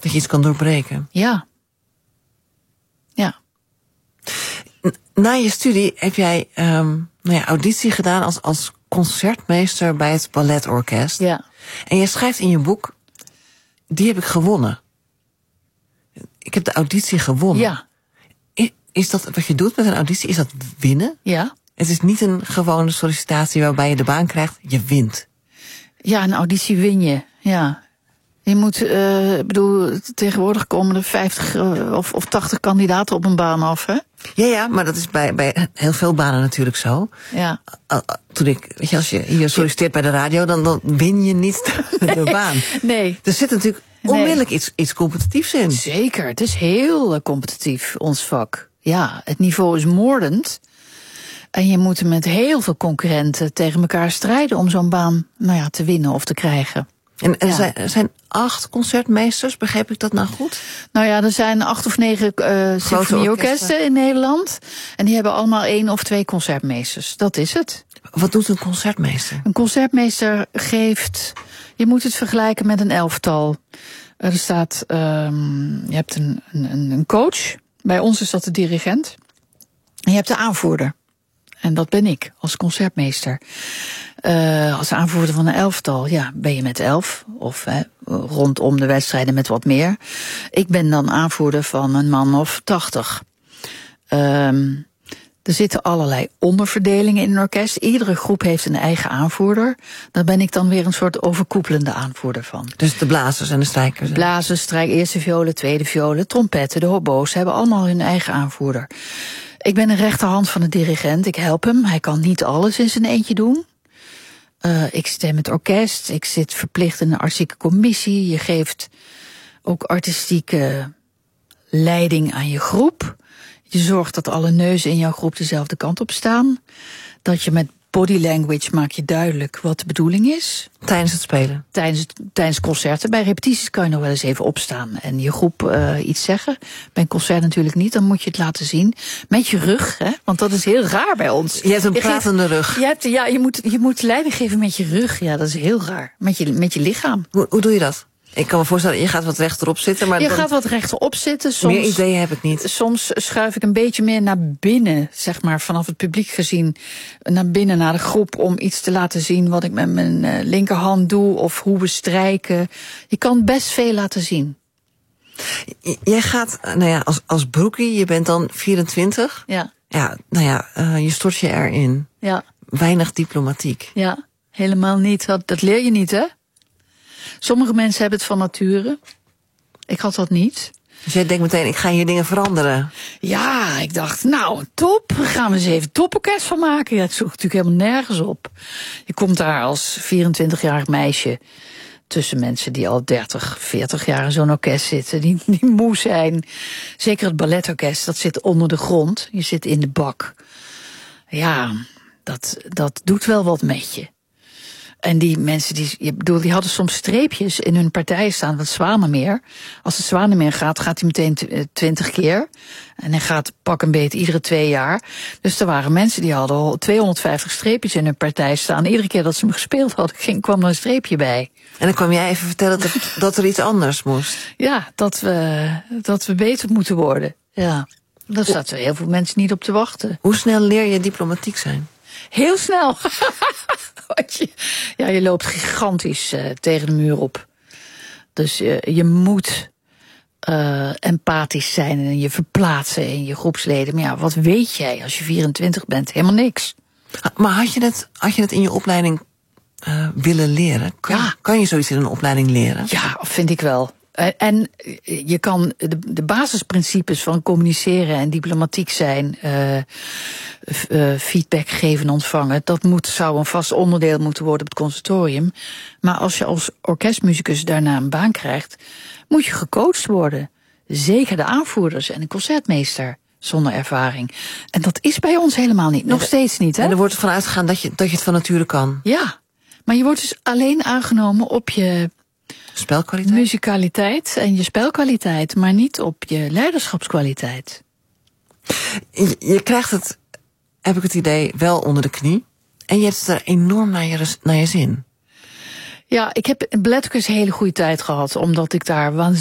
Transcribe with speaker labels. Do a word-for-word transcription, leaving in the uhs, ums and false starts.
Speaker 1: Dat je iets kan doorbreken.
Speaker 2: Ja. Ja.
Speaker 1: Na je studie heb jij um, nou ja, auditie gedaan als, als concertmeester bij het balletorkest.
Speaker 2: Ja.
Speaker 1: En je schrijft in je boek, die heb ik gewonnen. Ik heb de auditie gewonnen.
Speaker 2: Ja.
Speaker 1: Is, is dat wat je doet met een auditie? Is dat winnen?
Speaker 2: Ja.
Speaker 1: Het is niet een gewone sollicitatie waarbij je de baan krijgt. Je wint.
Speaker 2: Ja, een auditie win je. Ja. Je moet, uh, ik bedoel, tegenwoordig komen er vijftig uh, of, of tachtig kandidaten op een baan af, hè?
Speaker 1: Ja, ja, maar dat is bij, bij heel veel banen natuurlijk zo.
Speaker 2: Ja.
Speaker 1: Uh, toen ik, weet je, als je hier solliciteert bij de radio, dan, dan win je niet de, de baan.
Speaker 2: Nee.
Speaker 1: Er zit natuurlijk onmiddellijk nee. iets, iets competitiefs in.
Speaker 2: Zeker, het is heel uh, competitief, ons vak. Ja, het niveau is moordend. En je moet met heel veel concurrenten tegen elkaar strijden om zo'n baan, nou ja, te winnen of te krijgen.
Speaker 1: En er,
Speaker 2: ja.
Speaker 1: zijn, er zijn acht concertmeesters, begrijp ik dat nou goed?
Speaker 2: Nou ja, er zijn acht of negen uh, symfonieorkesten in Nederland. En die hebben allemaal één of twee concertmeesters. Dat is het.
Speaker 1: Wat doet een concertmeester?
Speaker 2: Een concertmeester geeft, je moet het vergelijken met een elftal. Er staat, um, je hebt een, een, een coach. Bij ons is dat de dirigent. En je hebt de aanvoerder. En dat ben ik, als concertmeester. Uh, als aanvoerder van een elftal, ja, ben je met elf. Of hè, rondom de wedstrijden met wat meer. Ik ben dan aanvoerder van een man of tachtig. Um, er zitten allerlei onderverdelingen in een orkest. Iedere groep heeft een eigen aanvoerder. Daar ben ik dan weer een soort overkoepelende aanvoerder van.
Speaker 1: Dus de blazers en de strijkers?
Speaker 2: Blazers, strijk, eerste violen, tweede violen, trompetten, de hobo's hebben allemaal hun eigen aanvoerder. Ik ben een rechterhand van de dirigent. Ik help hem. Hij kan niet alles in zijn eentje doen. Uh, ik stem het orkest. Ik zit verplicht in een artistieke commissie. Je geeft ook artistieke leiding aan je groep. Je zorgt dat alle neuzen in jouw groep dezelfde kant op staan. Dat je met body language maak je duidelijk wat de bedoeling is.
Speaker 1: Tijdens het spelen?
Speaker 2: Tijdens, het, tijdens concerten. Bij repetities kan je nog wel eens even opstaan en je groep uh, iets zeggen. Bij een concert natuurlijk niet, dan moet je het laten zien. Met je rug, hè? Want dat is heel raar bij ons.
Speaker 1: Je hebt een
Speaker 2: je
Speaker 1: pratende
Speaker 2: geeft,
Speaker 1: rug.
Speaker 2: Je hebt, ja, je moet, je moet leiding geven met je rug. Ja, dat is heel raar. Met je, met je lichaam.
Speaker 1: Hoe, hoe doe je dat? Ik kan me voorstellen, je gaat wat rechterop zitten. Maar
Speaker 2: je
Speaker 1: dan...
Speaker 2: gaat wat rechterop zitten. Soms,
Speaker 1: meer ideeën heb ik niet.
Speaker 2: Soms schuif ik een beetje meer naar binnen, zeg maar, vanaf het publiek gezien. Naar binnen, naar de groep, om iets te laten zien wat ik met mijn uh, linkerhand doe. Of hoe we strijken. Je kan best veel laten zien.
Speaker 1: J- jij gaat, nou ja, als, als broekie, je bent dan vierentwintig.
Speaker 2: Ja.
Speaker 1: Ja, nou ja, uh, je stort je erin.
Speaker 2: Ja.
Speaker 1: Weinig diplomatiek.
Speaker 2: Ja, helemaal niet. Dat, dat leer je niet, hè? Sommige mensen hebben het van nature. Ik had dat niet.
Speaker 1: Dus jij denkt meteen, ik ga hier dingen veranderen.
Speaker 2: Ja, ik dacht, nou, top. Daar gaan we eens even toporkest van maken. Ja, het zoekt natuurlijk helemaal nergens op. Je komt daar als vierentwintigjarig meisje tussen mensen die al dertig, veertig jaar in zo'n orkest zitten. Die, die moe zijn. Zeker het balletorkest, dat zit onder de grond. Je zit in de bak. Ja, dat, dat doet wel wat met je. En die mensen, die, je bedoel, die hadden soms streepjes in hun partijen staan, wat Zwanemeer. Als de Zwanemeer gaat, gaat hij meteen twintig keer. En hij gaat pak een beet iedere twee jaar. Dus er waren mensen die hadden al tweehonderdvijftig streepjes in hun partij staan. Iedere keer dat ze hem gespeeld hadden, ging, kwam er een streepje bij.
Speaker 1: En dan kwam jij even vertellen dat, dat er iets anders moest.
Speaker 2: Ja, dat we, dat we beter moeten worden. Ja, daar zaten heel veel mensen niet op te wachten.
Speaker 1: Hoe snel leer je diplomatiek zijn?
Speaker 2: Heel snel. Ja, je loopt gigantisch uh, tegen de muur op. Dus uh, je moet uh, empathisch zijn en je verplaatsen in je groepsleden. Maar ja, wat weet jij als je vierentwintig bent? Helemaal niks.
Speaker 1: Maar had je het, had je het in je opleiding uh, willen leren? Kan,
Speaker 2: Ja.
Speaker 1: kan je zoiets in een opleiding leren?
Speaker 2: Ja, vind ik wel. En je kan de, de basisprincipes van communiceren en diplomatiek zijn, uh, uh, feedback geven en ontvangen, dat moet, zou een vast onderdeel moeten worden op het conservatorium. Maar als je als orkestmuzikus daarna een baan krijgt, moet je gecoacht worden. Zeker de aanvoerders en een concertmeester zonder ervaring. En dat is bij ons helemaal niet. Nog steeds niet, hè?
Speaker 1: En er wordt ervan uitgegaan dat je, dat je het van nature kan.
Speaker 2: Ja, maar je wordt dus alleen aangenomen op je
Speaker 1: spelkwaliteit,
Speaker 2: muzikaliteit en je spelkwaliteit, maar niet op je leiderschapskwaliteit.
Speaker 1: Je, je krijgt het, heb ik het idee, wel onder de knie. En je hebt het er enorm naar je, naar je zin.
Speaker 2: Ja, ik heb in balletorkest een hele goede tijd gehad, omdat ik daar waanzinnig